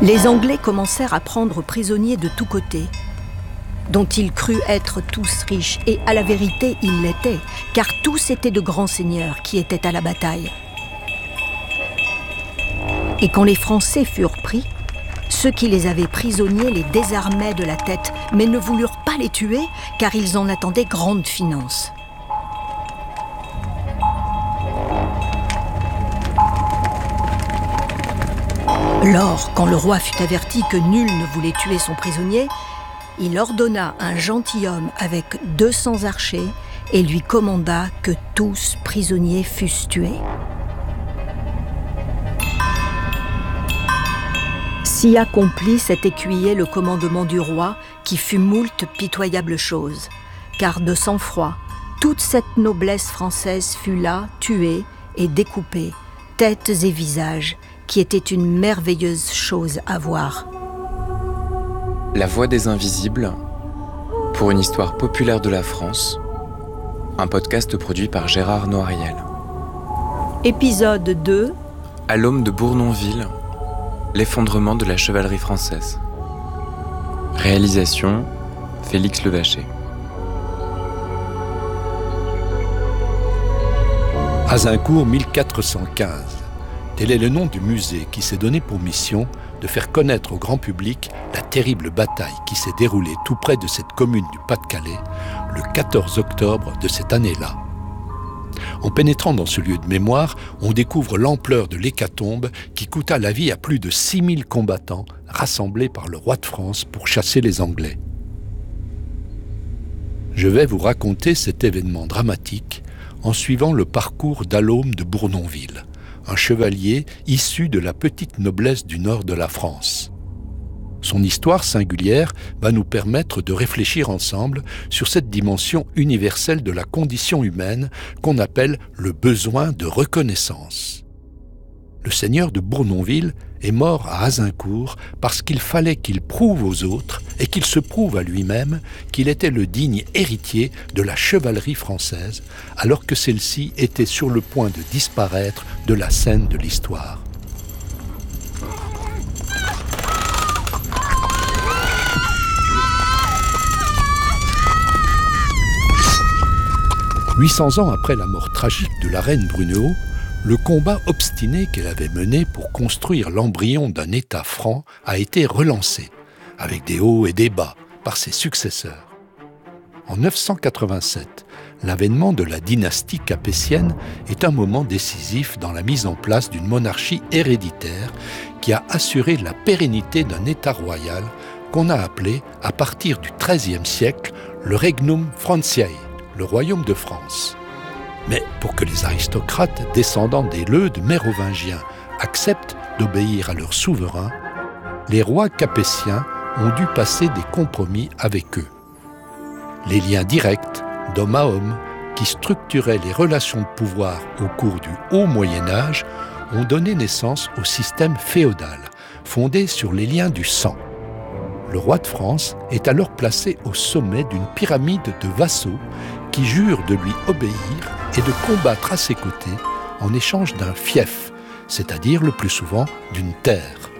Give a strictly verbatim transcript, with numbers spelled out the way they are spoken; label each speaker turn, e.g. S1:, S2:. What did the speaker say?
S1: Les Anglais commencèrent à prendre prisonniers de tous côtés, dont ils crurent être tous riches, et à la vérité, ils l'étaient, car tous étaient de grands seigneurs qui étaient à la bataille. Et quand les Français furent pris, ceux qui les avaient prisonniers les désarmaient de la tête, mais ne voulurent pas les tuer, car ils en attendaient grande finance. Lors, quand le roi fut averti que nul ne voulait tuer son prisonnier, il ordonna un gentilhomme avec deux cents archers et lui commanda que tous prisonniers fussent tués. Si accomplit cet écuyer le commandement du roi, qui fut moult pitoyable chose, car de sang-froid, toute cette noblesse française fut là, tuée et découpée, têtes et visages, qui était une merveilleuse chose à voir.
S2: La Voix des Invisibles, pour une histoire populaire de la France, un podcast produit par Gérard Noiriel.
S1: Épisode deux.
S2: À l'aune de Bournonville, l'effondrement de la chevalerie française. Réalisation, Félix Levacher.
S3: Azincourt mille quatre cent quinze. Tel est le nom du musée qui s'est donné pour mission de faire connaître au grand public la terrible bataille qui s'est déroulée tout près de cette commune du Pas-de-Calais le quatorze octobre de cette année-là. En pénétrant dans ce lieu de mémoire, on découvre l'ampleur de l'hécatombe qui coûta la vie à plus de six mille combattants rassemblés par le roi de France pour chasser les Anglais. Je vais vous raconter cet événement dramatique en suivant le parcours d'Alaume de Bournonville, un chevalier issu de la petite noblesse du nord de la France. Son histoire singulière va nous permettre de réfléchir ensemble sur cette dimension universelle de la condition humaine qu'on appelle le besoin de reconnaissance. Le seigneur de Bournonville est mort à Azincourt parce qu'il fallait qu'il prouve aux autres et qu'il se prouve à lui-même qu'il était le digne héritier de la chevalerie française, alors que celle-ci était sur le point de disparaître de la scène de l'histoire. huit cents ans après la mort tragique de la reine Brunéhaut, le combat obstiné qu'elle avait mené pour construire l'embryon d'un État franc a été relancé, avec des hauts et des bas, par ses successeurs. En neuf cent quatre-vingt-sept, l'avènement de la dynastie capétienne est un moment décisif dans la mise en place d'une monarchie héréditaire qui a assuré la pérennité d'un État royal qu'on a appelé, à partir du treizième siècle, le Regnum Franciae, le royaume de France. Mais pour que les aristocrates descendants des Leudes mérovingiens acceptent d'obéir à leur souverain, les rois capétiens ont dû passer des compromis avec eux. Les liens directs, d'homme à homme, qui structuraient les relations de pouvoir au cours du Haut Moyen-Âge, ont donné naissance au système féodal, fondé sur les liens du sang. Le roi de France est alors placé au sommet d'une pyramide de vassaux qui jurent de lui obéir et de combattre à ses côtés en échange d'un fief, c'est-à-dire le plus souvent d'une terre.